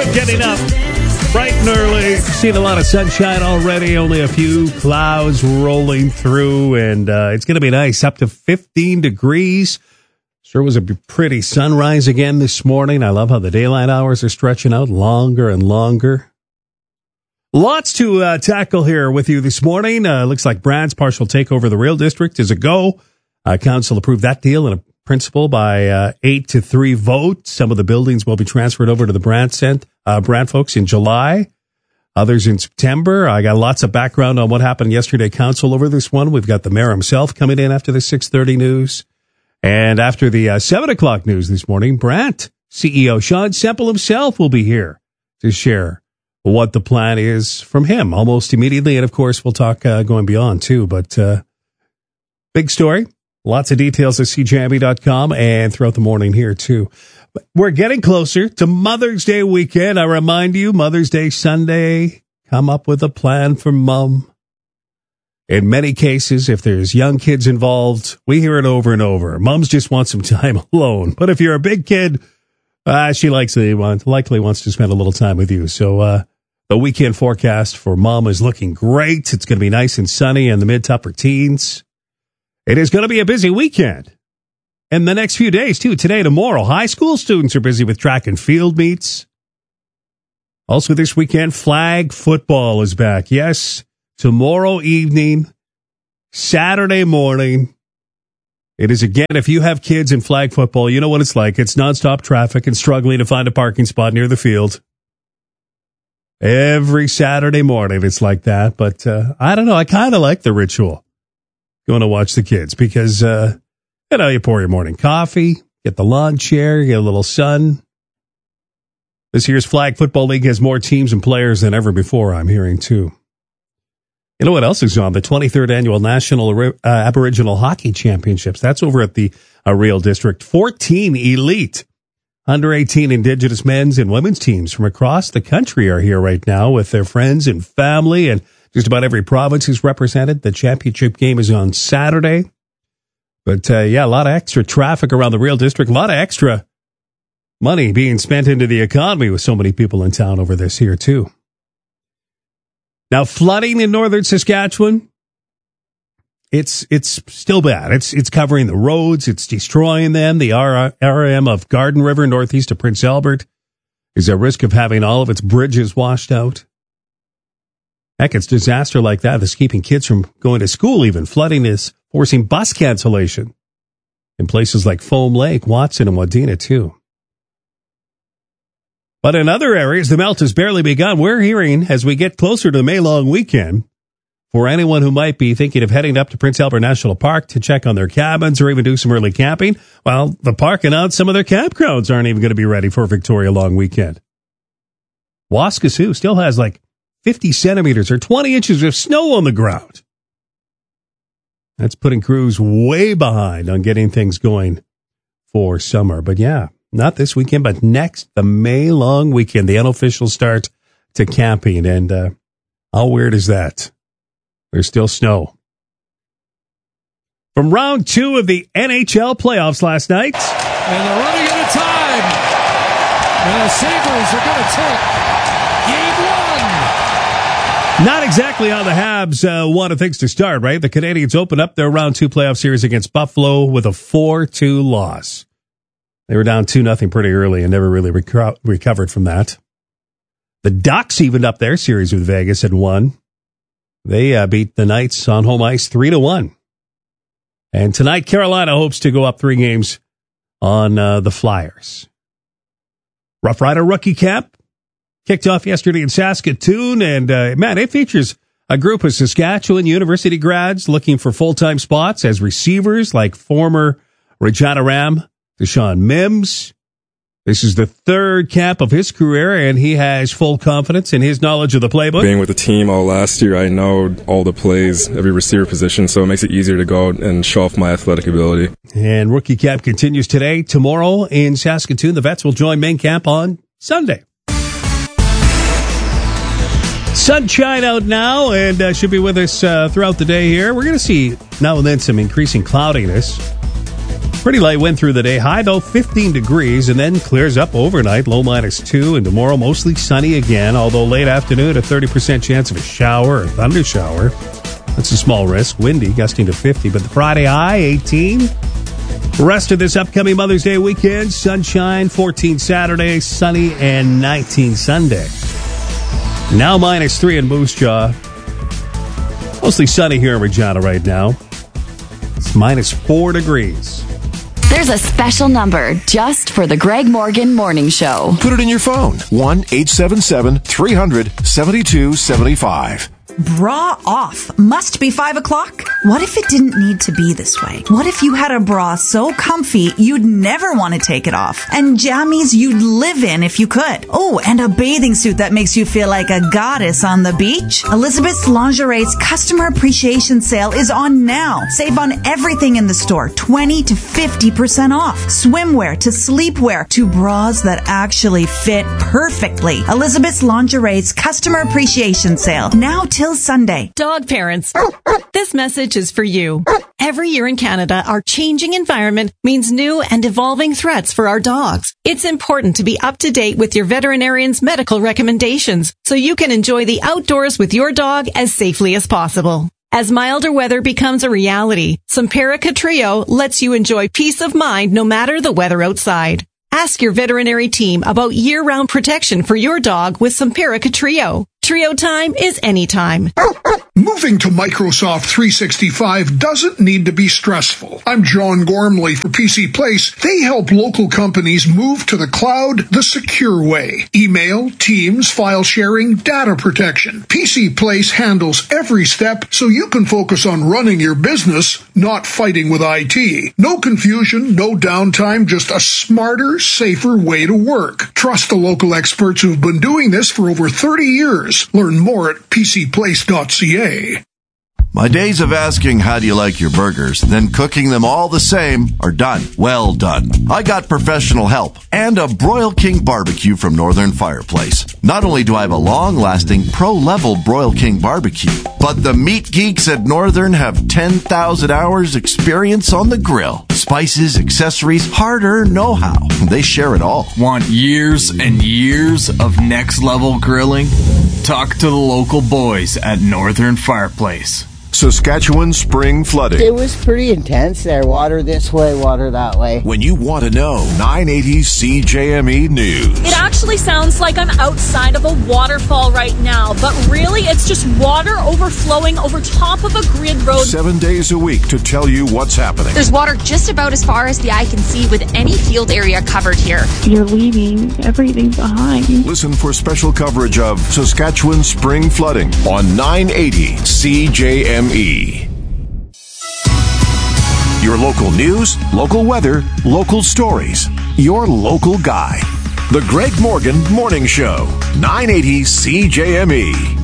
good getting up bright and early. Seen a lot of sunshine already, only a few clouds rolling through, and it's going to be nice, up to 15 degrees. Sure was a pretty sunrise again this morning. I love how the daylight hours are stretching out longer and longer. Lots to tackle here with you this morning. Looks like Brad's partial takeover of the Rail District is a go. Council approved that deal in a principle by 8-3 vote. Some of the buildings will be transferred over to the Brad folks in July, others in September. I got lots of background on what happened yesterday at Council over this one. We've got the mayor himself coming in after the 6:30 news. And after the 7 o'clock news this morning, Brad CEO Sean Semple himself will be here to share what the plan is from him almost immediately. And, of course, we'll talk going beyond, too. But big story. Lots of details at CJME.com and throughout the morning here, too. We're getting closer to Mother's Day weekend. I remind you, Mother's Day Sunday, come up with a plan for Mom. In many cases, if there's young kids involved, we hear it over and over. Moms just want some time alone. But if you're a big kid, she likely wants to spend a little time with you. So the weekend forecast for Mom is looking great. It's going to be nice and sunny in the mid to upper teens. It is going to be a busy weekend. And the next few days, too. Today, tomorrow, high school students are busy with track and field meets. Also this weekend, flag football is back. Yes, tomorrow evening, Saturday morning. It is, again, if you have kids in flag football, you know what it's like. It's nonstop traffic and struggling to find a parking spot near the field. Every Saturday morning, it's like that. But I don't know. I kind of like the ritual. Going to watch the kids because, you pour your morning coffee, get the lawn chair, get a little sun. This year's Flag Football League has more teams and players than ever before, I'm hearing, too. You know what else is on? The 23rd Annual National Aboriginal Hockey Championships. That's over at the Rail District. 14 elite under-18 Indigenous men's and women's teams from across the country are here right now with their friends and family, and just about every province is represented. The championship game is on Saturday. But, a lot of extra traffic around the Rail District. A lot of extra money being spent into the economy with so many people in town over this here, too. Now, flooding in northern Saskatchewan, it's still bad. It's covering the roads. It's destroying them. The RM of Garden River, northeast of Prince Albert, is at risk of having all of its bridges washed out. Heck, it's disaster like that that's keeping kids from going to school even. Flooding is forcing bus cancellation in places like Foam Lake, Watson, and Wadena, too. But in other areas, the melt has barely begun. We're hearing, as we get closer to the May long weekend, for anyone who might be thinking of heading up to Prince Albert National Park to check on their cabins or even do some early camping, well, the park announced some of their campgrounds aren't even going to be ready for Victoria long weekend. Waskesiu still has 50 centimeters or 20 inches of snow on the ground. That's putting crews way behind on getting things going for summer. But not this weekend, but next, the May long weekend, the unofficial start to camping. And how weird is that? There's still snow. From round 2 of the NHL playoffs last night. And they're running out of time. And the Sabres are going to take Game 1. Not exactly how the Habs wanted things to start, right? The Canadiens opened up their round 2 playoff series against Buffalo with a 4-2 loss. They were down 2-0 pretty early and never really recovered from that. The Ducks evened up their series with Vegas and won. They beat the Knights on home ice 3-1. And tonight, Carolina hopes to go up 3 games on the Flyers. Rough Rider rookie camp kicked off yesterday in Saskatoon, and it features a group of Saskatchewan University grads looking for full-time spots as receivers, like former Regina Ram Deshaun Mims. This is the 3rd camp of his career, and he has full confidence in his knowledge of the playbook. Being with the team all last year, I know all the plays, every receiver position, so it makes it easier to go out and show off my athletic ability. And rookie camp continues today. Tomorrow in Saskatoon, the vets will join main camp on Sunday. Sunshine out now, and should be with us throughout the day here. We're going to see now and then some increasing cloudiness. Pretty light wind through the day. High, though, 15 degrees, and then clears up overnight. Low -2, and tomorrow mostly sunny again, although late afternoon, a 30% chance of a shower or thunder shower. That's a small risk. Windy, gusting to 50. But the Friday high, 18. Rest of this upcoming Mother's Day weekend, sunshine, 14 Saturday, sunny, and 19 Sunday. Now -3 in Moose Jaw. Mostly sunny here in Regina right now. It's -4 degrees. There's a special number just for the Greg Morgan Morning Show. Put it in your phone. 1-877-300-7275. Bra off. Must be 5 o'clock? What if it didn't need to be this way? What if you had a bra so comfy you'd never want to take it off? And jammies you'd live in if you could. Oh, and a bathing suit that makes you feel like a goddess on the beach? Elizabeth's Lingerie's Customer Appreciation Sale is on now. Save on everything in the store. 20 to 50% off. Swimwear to sleepwear to bras that actually fit perfectly. Elizabeth's Lingerie's Customer Appreciation Sale. Now till Sunday. Dog parents, this message is for you. Every year in Canada, our changing environment means new and evolving threats for our dogs. It's important to be up to date with your veterinarian's medical recommendations so you can enjoy the outdoors with your dog as safely as possible. As milder weather becomes a reality, Simparica Trio lets you enjoy peace of mind no matter the weather outside. Ask your veterinary team about year-round protection for your dog with Simparica Trio. Trio time is anytime. Moving to Microsoft 365 doesn't need to be stressful. I'm John Gormley for PC Place. They help local companies move to the cloud the secure way. Email, Teams, file sharing, data protection. PC Place handles every step so you can focus on running your business, not fighting with IT. No confusion, no downtime, just a smarter, safer way to work. Trust the local experts who've been doing this for over 30 years. Learn more at pcplace.ca. My days of asking how do you like your burgers, then cooking them all the same are done. Well done. I got professional help and a Broil King barbecue from Northern Fireplace. Not only do I have a long-lasting pro-level Broil King barbecue, but the meat geeks at Northern have 10,000 hours experience on the grill. Spices, accessories, hard-earned know-how. They share it all. Want years and years of next-level grilling? Talk to the local boys at Northern Fireplace. Saskatchewan spring flooding. It was pretty intense there. Water this way, water that way. When you want to know, 980 CJME News. It actually sounds like I'm outside of a waterfall right now, but really it's just water overflowing over top of a grid road. 7 days a week to tell you what's happening. There's water just about as far as the eye can see with any field area covered here. You're leaving everything behind. Listen for special coverage of Saskatchewan spring flooding on 980 CJME. Your local news, local weather, local stories. Your local guide. The Greg Morgan Morning Show. 980 CJME.